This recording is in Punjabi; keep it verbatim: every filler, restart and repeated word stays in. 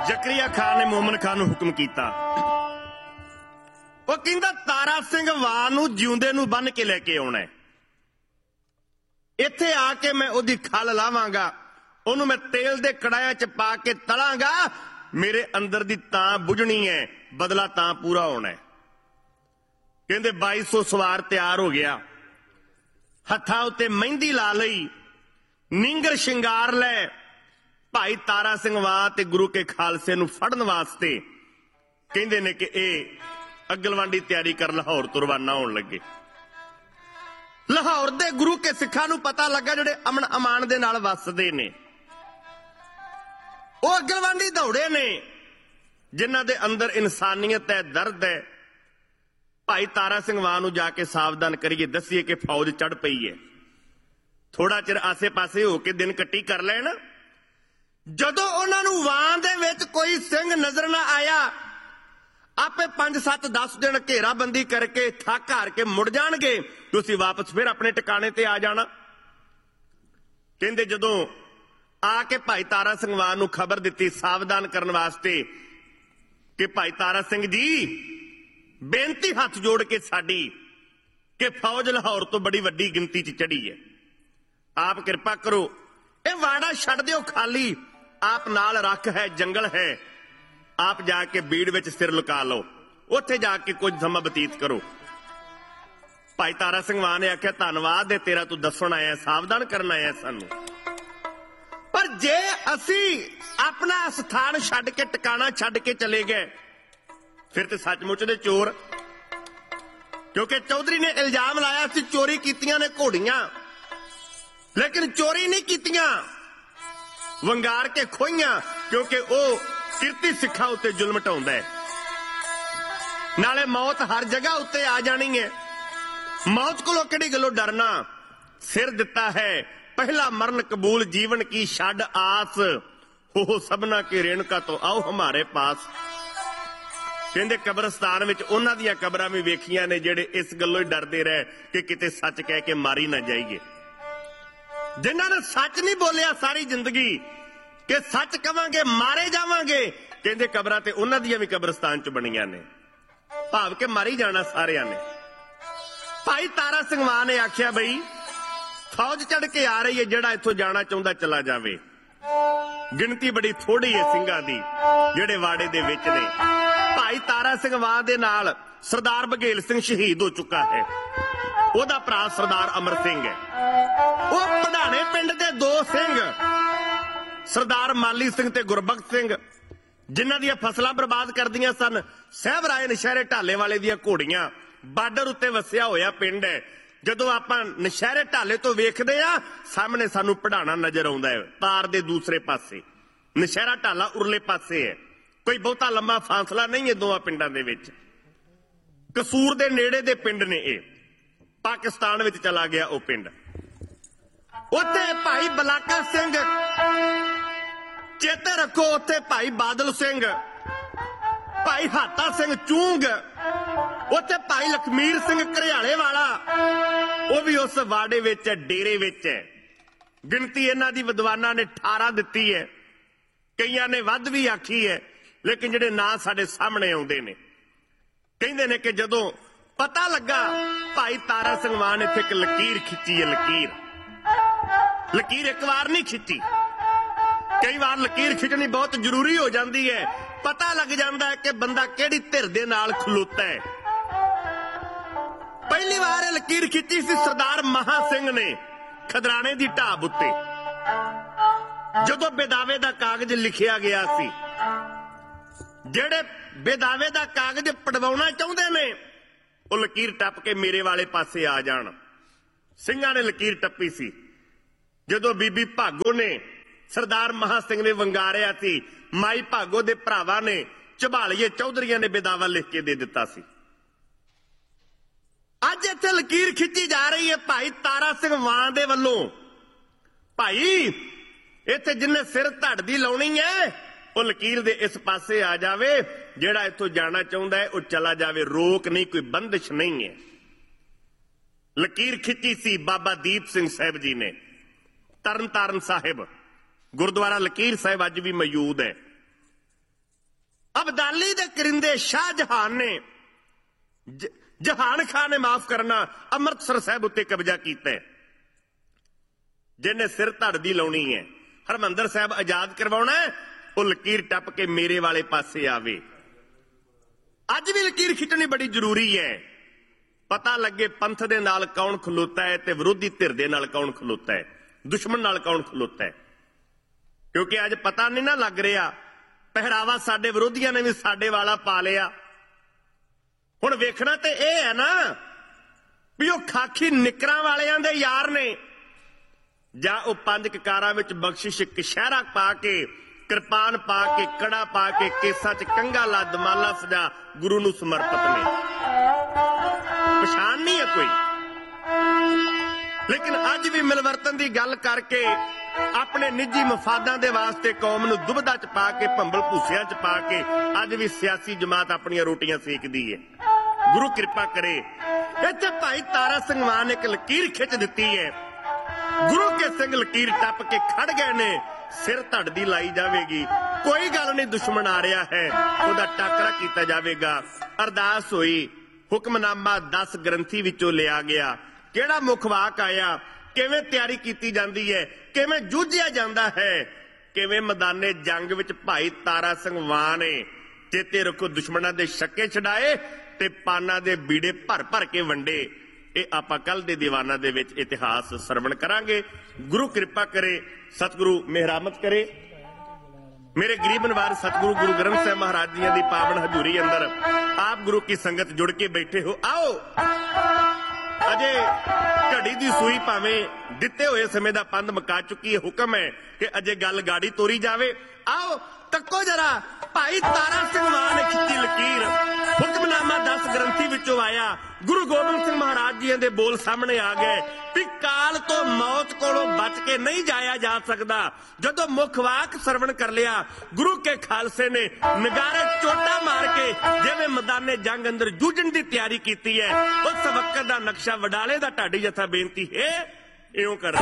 ਜ਼ਕਰੀਆ ਖਾਨ ਨੇ ਮੋਮਨ ਖਾਨ ਨੂੰ ਹੁਕਮ ਕੀਤਾ। ਉਹ ਕਹਿੰਦਾ ਤਾਰਾ ਸਿੰਘ ਵਾਹ ਨੂੰ ਜਿਉਂਦੇ ਨੂੰ ਬੰਨ ਕੇ ਲੈ ਕੇ ਆਉਣਾ, ਇੱਥੇ ਆ ਕੇ ਮੈਂ ਉਹਦੀ ਖੱਲ ਲਾਵਾਂਗਾ, ਉਹਨੂੰ ਮੈਂ ਤੇਲ ਦੇ ਕੜਾਇਆ ਚ ਪਾ ਕੇ ਤਲਾਂਗਾ, ਮੇਰੇ ਅੰਦਰ ਦੀ ਤਾਂ ਬੁਝਣੀ ਹੈ, ਬਦਲਾ ਤਾਂ ਪੂਰਾ ਹੋਣਾ। ਕਹਿੰਦੇ ਬਾਈ ਸੌ ਸਵਾਰ ਤਿਆਰ ਹੋ ਗਿਆ, ਹੱਥਾਂ ਉੱਤੇ ਮਹਿੰਦੀ ਲਾ ਲਈ, ਨਿੰਗਰ ਸ਼ਿੰਗਾਰ ਲੈ, ਭਾਈ ਤਾਰਾ ਸਿੰਘ ਵਾਹ ਤੇ ਗੁਰੂ ਕੇ ਖਾਲਸੇ ਨੂੰ ਫੜਨ ਵਾਸਤੇ ਕਹਿੰਦੇ ਨੇ ਕਿ ਇਹ ਅਗਲਵਾਂਡੀ ਤਿਆਰੀ ਕਰ ਲਾਹੌਰ ਤੋਂ ਰਵਾਨਾ ਹੋਣ ਲੱਗੇ। ਲਾਹੌਰ ਦੇ ਗੁਰੂ ਕੇ ਸਿੱਖਾਂ ਨੂੰ ਪਤਾ ਲੱਗਾ ਜਿਹੜੇ ਅਮਨ ਅਮਾਨ ਦੇ ਨਾਲ ਵੱਸਦੇ ਨੇ, ਉਹ ਅਗਲਵਾਂਡੀ ਦੌੜੇ ਨੇ, ਜਿਨ੍ਹਾਂ ਦੇ ਅੰਦਰ ਇਨਸਾਨੀਅਤ ਹੈ, ਦਰਦ ਹੈ। ਭਾਈ ਤਾਰਾ ਸਿੰਘ ਵਾਹ ਨੂੰ ਜਾ ਕੇ ਸਾਵਧਾਨ ਕਰੀਏ, ਦੱਸੀਏ ਕਿ ਫੌਜ ਚੜ ਪਈ ਹੈ। ਥੋੜਾ ਚਿਰ ਆਸੇ ਪਾਸੇ ਹੋ ਕੇ ਦਿਨ ਕੱਟੀ ਕਰ ਲੈਣ। ਜਦੋਂ ਉਹਨਾਂ ਨੂੰ ਵਾਹ ਦੇ ਵਿੱਚ ਕੋਈ ਸਿੰਘ ਨਜ਼ਰ ਨਾ ਆਇਆ, ਆਪੇ ਪੰਜ ਸੱਤ ਦਸ ਦਿਨ ਘੇਰਾਬੰਦੀ ਕਰਕੇ ਥੱਕ ਹਾਰ ਕੇ ਮੁੜ ਜਾਣਗੇ, ਤੁਸੀਂ ਵਾਪਸ ਫਿਰ ਆਪਣੇ ਟਿਕਾਣੇ ਤੇ ਆ ਜਾਣਾ। ਕਹਿੰਦੇ ਜਦੋਂ ਆ ਕੇ ਭਾਈ ਤਾਰਾ ਸਿੰਘ ਵਾਹ ਨੂੰ ਖਬਰ ਦਿੱਤੀ ਸਾਵਧਾਨ ਕਰਨ ਵਾਸਤੇ ਕਿ ਭਾਈ ਤਾਰਾ ਸਿੰਘ ਜੀ, ਬੇਨਤੀ ਹੱਥ ਜੋੜ ਕੇ ਸਾਡੀ ਕਿ ਫੌਜ ਲਾਹੌਰ ਤੋਂ ਬੜੀ ਵੱਡੀ ਗਿਣਤੀ 'ਚ ਚੜੀ ਹੈ, ਆਪ ਕਿਰਪਾ ਕਰੋ, ਇਹ ਵਾੜਾ ਛੱਡ ਦਿਓ ਖਾਲੀ, ਆਪ ਨਾਲ ਰੱਖ ਹੈ, ਜੰਗਲ ਹੈ, ਆਪ ਜਾ ਕੇ ਬੀੜ ਵਿੱਚ ਸਿਰ ਲੁਕਾ ਲਓ, ਉੱਥੇ ਜਾ ਕੇ ਕੁਝ ਸਮਾਂ ਬਤੀਤ ਕਰੋ। ਭਾਈ ਤਾਰਾ ਸਿੰਘ ਵਾਹ ਨੇ ਆਖਿਆ ਧੰਨਵਾਦ ਹੈ ਤੇਰਾ, ਤੂੰ ਦੱਸਣ ਆਇਆ, ਸਾਵਧਾਨ ਕਰਨ ਆਇਆ ਸਾਨੂੰ, ਪਰ ਜੇ ਅਸੀਂ ਆਪਣਾ ਸਥਾਨ ਛੱਡ ਕੇ ਟਿਕਾਣਾ ਛੱਡ ਕੇ ਚਲੇ ਗਏ ਫਿਰ ਤੇ ਸੱਚਮੁੱਚ ਦੇ ਚੋਰ, ਕਿਉਂਕਿ ਚੌਧਰੀ ਨੇ ਇਲਜ਼ਾਮ ਲਾਇਆ ਸੀ ਚੋਰੀ ਕੀਤੀਆਂ ਨੇ ਘੋੜੀਆਂ, ਲੇਕਿਨ ਚੋਰੀ ਨਹੀਂ ਕੀਤੀਆਂ, ਵੰਗਾਰ ਕੇ ਖੋਈਆਂ, ਕਿਉਂਕਿ ਉਹ ਕਿਰਤੀ ਸਿੱਖਾਂ ਉੱਤੇ ਜ਼ੁਲਮ ਢਾਉਂਦਾ ਹੈ। ਨਾਲੇ ਮੌਤ ਹਰ ਜਗ੍ਹਾ ਉੱਤੇ ਆ ਜਾਣੀ ਹੈ, ਮੌਤ ਕੋਲੋਂ ਕਿਹੜੀ ਗੱਲੋਂ ਡਰਨਾ, ਸਿਰ ਦਿੱਤਾ ਹੈ ਪਹਿਲਾ ਮਰਨ ਕਬੂਲ, ਜੀਵਨ ਕੀ ਛੱਡ ਆਸ, ਹੋ ਸਭਨਾ ਕੇ ਰੇਣਕਾ ਤੋਂ ਆਓ ਹਮਾਰੇ ਪਾਸ। ਕਹਿੰਦੇ ਕਬਰਸਤਾਨ ਵਿੱਚ ਉਹਨਾਂ ਦੀਆਂ ਕਬਰਾਂ ਵੀ ਵੇਖੀਆਂ ਨੇ ਜਿਹੜੇ ਇਸ ਗੱਲੋਂ ਹੀ ਡਰਦੇ ਰਹੇ ਕਿ ਕਿਤੇ ਸੱਚ ਕਹਿ ਕੇ ਮਾਰੀ ਨਾ ਜਾਈਏ। ਜਿਨ੍ਹਾਂ ਨੇ ਸੱਚ ਨਹੀਂ ਬੋਲਿਆ ਸਾਰੀ ਜ਼ਿੰਦਗੀ ਕਿ ਸੱਚ ਕਵਾਂਗੇ ਮਾਰੇ ਜਾਵਾਂਗੇ, ਕਹਿੰਦੇ ਕਬਰਾਂ ਤੇ ਉਹਨਾਂ ਦੀਆਂ ਵੀ ਕਬਰਸਤਾਨ 'ਚ ਬਣੀਆਂ ਨੇ, ਭਾਵ ਕਿ ਮਾਰੀ ਜਾਣਾ ਸਾਰਿਆਂ ਨੇ। ਭਾਈ ਤਾਰਾ ਸਿੰਘ ਵਾਹ ਨੇ ਆਖਿਆ ਬਈ ਫੌਜ ਚੜ ਕੇ ਆ ਰਹੀ ਹੈ, ਜਿਹੜਾ ਇੱਥੋਂ ਜਾਣਾ ਚਾਹੁੰਦਾ ਚਲਾ ਜਾਵੇ। ਗਿਣਤੀ ਬੜੀ ਥੋੜੀ ਹੈ ਸਿੰਘਾਂ ਦੀ ਜਿਹੜੇ ਵਾੜੇ ਦੇ ਵਿੱਚ ਨੇ। ਭਾਈ ਤਾਰਾ ਸਿੰਘ ਵਾਹ ਦੇ ਨਾਲ ਸਰਦਾਰ ਬਘੇਲ ਸਿੰਘ ਸ਼ਹੀਦ ਹੋ ਚੁੱਕਾ ਹੈ, ਉਹਦਾ ਭਰਾ ਸਰਦਾਰ ਅਮਰ ਸਿੰਘ ਹੈ। ਉਹ ਪਧਾਣੇ ਪਿੰਡ ਦੇ ਦੋ ਸਿੰਘ ਸਰਦਾਰ ਮਾਲੀ ਸਿੰਘ ਤੇ ਗੁਰਬਖਸ਼ ਸਿੰਘ, ਜਿਨ੍ਹਾਂ ਦੀਆਂ ਫਸਲਾਂ ਬਰਬਾਦ ਕਰਦੀਆਂ ਸਨ, ਸਾਹਿਬ ਰਾਏ ਨਸ਼ਹਿਰੇ ਢਾਲੇ ਵਾਲੇ ਦੀਆਂ ਘੋੜੀਆਂ, ਬਾਰਡਰ ਉੱਤੇ ਵਸਿਆ ਹੋਇਆ ਪਿੰਡ ਹੈ। ਜਦੋਂ ਆਪਾਂ ਨਸ਼ਹਿਰੇ ਢਾਲੇ ਤੋਂ ਵੇਖਦੇ ਆ, ਸਾਹਮਣੇ ਸਾਨੂੰ ਪੜਾਣਾ ਨਜ਼ਰ ਆਉਂਦਾ ਹੈ, ਤਾਰ ਦੇ ਦੂਸਰੇ ਪਾਸੇ ਨਸ਼ਹਿਰਾ ਢਾਲਾ ਉਰਲੇ ਪਾਸੇ ਹੈ, ਕੋਈ ਬਹੁਤਾ ਲੰਮਾ ਫਾਸਲਾ ਨਹੀਂ ਹੈ ਦੋਵਾਂ ਪਿੰਡਾਂ ਦੇ ਵਿੱਚ। ਕਸੂਰ ਦੇ ਨੇੜੇ ਦੇ ਪਿੰਡ ਨੇ ਇਹ, ਪਾਕਿਸਤਾਨ ਵਿੱਚ ਚਲਾ ਗਿਆ ਉਹ ਪਿੰਡ। ਉੱਥੇ ਭਾਈ ਬਲਾਕਾ ਸਿੰਘ, ਚੇਤੇ ਰੱਖੋ, ਉੱਥੇ ਭਾਈ ਬਾਦਲ ਸਿੰਘ, ਭਾਈ ਹਾਤਾ ਸਿੰਘ ਚੂੰਗ, ਉੱਥੇ ਭਾਈ ਲਖਮੀਰ ਸਿੰਘ ਘਰਿਆਲੇ ਵਾਲਾ, ਉਹ ਵੀ ਉਸ ਵਾੜੇ ਵਿੱਚ, ਡੇਰੇ ਵਿੱਚ ਹੈ। ਗਿਣਤੀ ਇਹਨਾਂ ਦੀ ਵਿਦਵਾਨਾਂ ਨੇ ਅਠਾਰਾਂ ਦਿੱਤੀ ਹੈ, ਕਈਆਂ ਨੇ ਵੱਧ ਵੀ ਆਖੀ ਹੈ, ਲੇਕਿਨ ਜਿਹੜੇ ਨਾਂ ਸਾਡੇ ਸਾਹਮਣੇ ਆਉਂਦੇ ਨੇ। ਕਹਿੰਦੇ ਨੇ ਕਿ ਜਦੋਂ ਪਤਾ ਲੱਗਾ ਭਾਈ ਤਾਰਾ ਸਿੰਘ ਵਾਹ ਨੇ ਇੱਥੇ ਇੱਕ ਲਕੀਰ ਖਿੱਚੀ ਹੈ, ਲਕੀਰ ਲਕੀਰ ਇੱਕ ਵਾਰ ਨਹੀਂ ਖਿੱਚੀ, ਕਈ ਵਾਰ ਲਕੀਰ ਖਿੱਚਣੀ ਬਹੁਤ ਜ਼ਰੂਰੀ ਹੋ ਜਾਂਦੀ ਹੈ, ਪਤਾ ਲੱਗ ਜਾਂਦਾ ਹੈ ਕਿ ਬੰਦਾ ਕਿਹੜੀ ਧਿਰ ਦੇ ਨਾਲ ਖਲੋਤਾ ਹੈ। ਪਹਿਲੀ ਵਾਰ ਇਹ ਲਕੀਰ ਖਿੱਚੀ ਸੀ ਸਰਦਾਰ ਮਹਾ ਸਿੰਘ ਨੇ ਖਦਰਾਣੇ ਦੀ ਢਾਬ ਉੱਤੇ, ਜਦੋਂ ਬੇਦਾਵੇ ਦਾ ਕਾਗਜ਼ ਲਿਖਿਆ ਗਿਆ ਸੀ। ਜਿਹੜੇ ਬੇਦਾਵੇ ਦਾ ਕਾਗਜ਼ ਪੜਵਾਉਣਾ ਚਾਹੁੰਦੇ ਨੇ ਉਹ ਲਕੀਰ ਟੱਪ ਕੇ ਮੇਰੇ ਵਾਲੇ ਪਾਸੇ ਆ ਜਾਣ। ਸਿੰਘਾਂ ਨੇ ਲਕੀਰ ਟੱਪੀ ਸੀ। ਜਦੋਂ ਬੀਬੀ ਭਾਗੋ ਨੇ ਸਰਦਾਰ ਮਹਾ ਸਿੰਘ ਨੇ ਵੰਗਾਰਿਆ ਸੀ, ਮਾਈ ਭਾਗੋ ਦੇ ਭਰਾਵਾਂ ਨੇ, ਝਬਾਲੀਏ ਚੌਧਰੀਆਂ ਨੇ ਬੇਦਾਵਾ ਲਿਖ ਕੇ ਦੇ ਦਿੱਤਾ ਸੀ। ਅੱਜ ਇੱਥੇ ਲਕੀਰ ਖਿੱਚੀ ਜਾ ਰਹੀ ਹੈ ਭਾਈ ਤਾਰਾ ਸਿੰਘ ਵਾਹ ਦੇ ਵੱਲੋਂ। ਭਾਈ ਇੱਥੇ ਜਿੰਨੇ ਸਿਰ ਧੜ ਦੀ ਲਾਉਣੀ ਹੈ ਉਹ ਲਕੀਰ ਦੇ ਇਸ ਪਾਸੇ ਆ ਜਾਵੇ, ਜਿਹੜਾ ਇੱਥੋਂ ਜਾਣਾ ਚਾਹੁੰਦਾ ਹੈ ਉਹ ਚਲਾ ਜਾਵੇ, ਰੋਕ ਨਹੀਂ, ਕੋਈ ਬੰਦਿਸ਼ ਨਹੀਂ ਹੈ। ਲਕੀਰ ਖਿੱਚੀ ਸੀ ਬਾਬਾ ਦੀਪ ਸਿੰਘ ਸਾਹਿਬ ਜੀ ਨੇ, ਤਰਨ ਤਾਰਨ ਸਾਹਿਬ ਗੁਰਦੁਆਰਾ ਲਕੀਰ ਸਾਹਿਬ ਅੱਜ ਵੀ ਮੌਜੂਦ ਹੈ। ਅਬਦਾਲੀ ਦੇ ਕਰਿੰਦੇ ਸ਼ਾਹਜਹਾਨ ਨੇ ਜ- ਜਹਾਨ ਖਾਨ ਨੇ ਮਾਫ ਕਰਨਾ ਅੰਮ੍ਰਿਤਸਰ ਸਾਹਿਬ ਉੱਤੇ ਕਬਜ਼ਾ ਕੀਤਾ ਹੈ। ਜਿਹਨੇ ਸਿਰ ਧੜ ਦੀ ਲਾਉਣੀ ਹੈ, ਹਰਮੰਦਰ ਸਾਹਿਬ ਆਜ਼ਾਦ ਕਰਵਾਉਣਾ ਹੈ, ਉਹ ਲਕੀਰ ਟੱਪ ਕੇ ਮੇਰੇ ਵਾਲੇ ਪਾਸੇ ਆਵੇ। ਅੱਜ ਵੀ ਲਕੀਰ ਖਿੱਚਣੀ ਬੜੀ ਜ਼ਰੂਰੀ ਹੈ। ਪਤਾ ਲੱਗੇ ਪੰਥ ਦੇ ਨਾਲ ਕੌਣ ਖਲੋਤਾ ਹੈ ਤੇ ਵਿਰੋਧੀ ਧਿਰ ਦੇ ਨਾਲ ਕੌਣ ਖਲੋਤਾ ਹੈ, ਦੁਸ਼ਮਣ ਨਾਲ ਕੌਣ ਖਲੋਤਾ ਹੈ। ਕਿਉਂਕਿ ਅੱਜ ਪਤਾ ਨਹੀਂ ਨਾ ਲੱਗ ਰਿਹਾ, ਪਹਿਰਾਵਾ ਸਾਡੇ ਵਿਰੋਧੀਆਂ ਨੇ ਵੀ ਸਾਡੇ ਵਾਲਾ ਪਾ ਲਿਆ। ਹੁਣ ਵੇਖਣਾ ਤੇ ਇਹ ਹੈ ਨਾ ਵੀ ਉਹ ਖਾਕੀ ਨਿਕਰਾਂ ਵਾਲਿਆਂ ਦੇ ਯਾਰ ਨੇ ਜਾਂ ਉਹ ਪੰਜ ਕਕਾਰਾਂ ਵਿੱਚ ਬਖਸ਼ਿਸ਼ ਕਸ਼ਹਿਰਾ ਪਾ ਕੇ, ਕਿਰਪਾਨ ਪਾ ਕੇ, ਕੜਾ ਪਾ ਕੇ, ਕੇਸਾਂ 'ਚ ਕੰਘਾ ਲਾ, ਦਮਾਲਾ ਸਜਾ ਗੁਰੂ ਨੂੰ ਸਮਰਪਿਤ ਨੇ। ਪਛਾਣ ਨਹੀਂ ਹੈ ਕੋਈ। ਲੇਕਿਨ ਅੱਜ ਵੀ ਮਿਲਵਰਤਨ ਦੀ ਗੱਲ ਕਰਕੇ ਆਪਣੇ ਨਿੱਜੀ ਮਫਾਦਾਂ ਦੇ ਵਾਸਤੇ ਕੌਮ ਨੂੰ ਦੁਬਦਾ 'ਚ ਪਾ ਕੇ, ਭੰਬਲ ਭੂਸਿਆਂ 'ਚ ਪਾ ਕੇ ਅੱਜ ਵੀ ਸਿਆਸੀ ਜਮਾਤ ਆਪਣੀਆਂ ਰੋਟੀਆਂ ਸੇਕਦੀ ਹੈ। ਗੁਰੂ ਕਿਰਪਾ ਕਰੇ। ਇੱਥੇ ਭਾਈ ਤਾਰਾ ਸਿੰਘ ਮਾਨ ਨੇ ਇੱਕ ਲਕੀਰ ਖਿੱਚ ਦਿੱਤੀ ਹੈ। ਗੁਰੂ ਕੇ ਸਿੰਘ ਲਕੀਰ ਟੱਪ ਕੇ ਖੜ ਗਏ ਨੇ, ਸਿਰ ਧੜ ਦੀ ਲਾਈ ਜਾਵੇਗੀ। ਕੋਈ ਗੱਲ ਨਹੀਂ, ਦੁਸ਼ਮਣ ਆ ਰਿਹਾ ਹੈ, ਉਹਦਾ ਟਾਕਰਾ ਕੀਤਾ ਜਾਵੇਗਾ। ਅਰਦਾਸ ਹੋਈ, ਹੁਕਮਨਾਮਾ ਦਸ ਗ੍ਰੰਥੀ ਵਿੱਚੋਂ ਲਿਆ ਗਿਆ। ਕਿਹੜਾ ਮੁੱਖ ਵਾਕ ਆਇਆ, ਕਿਵੇਂ ਤਿਆਰੀ ਕੀਤੀ ਜਾਂਦੀ ਹੈ, ਕਿਵੇਂ ਜੂਝਿਆ ਜਾਂਦਾ ਹੈ, ਕਿਵੇਂ ਮੈਦਾਨੇ ਜੰਗ ਵਿੱਚ ਭਾਈ ਤਾਰਾ ਸਿੰਘ ਮਾਨ ਨੇ ਚੇਤੇ ਰੱਖੋ ਦੁਸ਼ਮਣਾਂ ਦੇ ਛੱਕੇ ਛਡਾਏ ਤੇ ਪਾਨਾਂ ਦੇ ਬੀੜੇ ਭਰ ਭਰ ਕੇ ਵੰਡੇ। ਇਹ ਆਪਾਂ ਕੱਲ ਦੇ ਦੀਵਾਨਾਂ ਦੇ ਵਿੱਚ ਇਤਿਹਾਸ ਸਰਵਣ ਕਰਾਂਗੇ। ਗੁਰੂ ਕਿਰਪਾ ਕਰੇ, ਸਤਿਗੁਰੂ ਮਿਹਰਾਮਤ ਕਰੇ। ਮੇਰੇ ਗਰੀਬ ਨਵਾਜ ਸਤਿਗੁਰੂ ਗੁਰੂ ਗ੍ਰੰਥ ਸਾਹਿਬ ਮਹਾਰਾਜ ਜੀਆਂ ਦੀ ਪਾਵਨ ਹਜ਼ੂਰੀ ਅੰਦਰ ਆਪ ਗੁਰੂ ਕੀ ਸੰਗਤ ਜੁੜ ਕੇ ਬੈਠੇ ਹੋ। ਆਓ, ਅਜੇ ਘੜੀ ਦੀ ਸੂਈ ਭਾਵੇਂ ਦਿੱਤੇ ਹੋਏ ਸਮੇਂ ਦਾ ਪੰਧ ਮੁਕਾ ਚੁੱਕੀ ਹੈ। ਹੁਕਮ ਹੈ ਕਿ ਅਜੇ ਗੱਲ ਗਾੜੀ ਤੋਰੀ ਜਾਵੇ। ਆਓ ਤੱਕੋ ਜਰਾ, ਭਾਈ ਤਾਰਾ ਸਿੰਘ ਮਾਨ ਨੇ ਖਿੱਚੀ ਲਕੀਰ। ਹੁਕਮਨਾਮਾ ਦਸ ਗ੍ਰੰਥੀ ਵਿੱਚੋਂ ਆਇਆ। ਗੁਰੂ ਗੋਬਿੰਦ ਸਿੰਘ ਮਹਾਰਾਜ ਜੀ ਦੇ ਬੋਲ ਸਾਹਮਣੇ ਆ ਗਏ ਵੀ ਕਾਲ ਤੋਂ ਮੌਤ ਕੋਲੋਂ ਬਚ ਕੇ ਨਹੀਂ ਜਾਇਆ ਜਾ ਸਕਦਾ। ਜਦੋਂ ਮੁੱਖ ਵਾਕ ਸਰਵਣ ਕਰ ਲਿਆ, ਗੁਰੂ ਕੇ ਖਾਲਸੇ ਨੇ ਨਗਾਰੇ ਚੋਟਾ ਮਾਰ ਕੇ ਜਿਵੇਂ ਮੈਦਾਨੇ ਜੰਗ ਅੰਦਰ ਜੂਝਣ ਦੀ ਤਿਆਰੀ ਕੀਤੀ ਹੈ, ਉਸ ਵਕਤ ਦਾ ਨਕਸ਼ਾ ਵਡਾਲੇ ਦਾ ਢਾਡੀ ਜਥਾ ਬੇਨਤੀ ਹੈ ਇਉਂ ਕਰ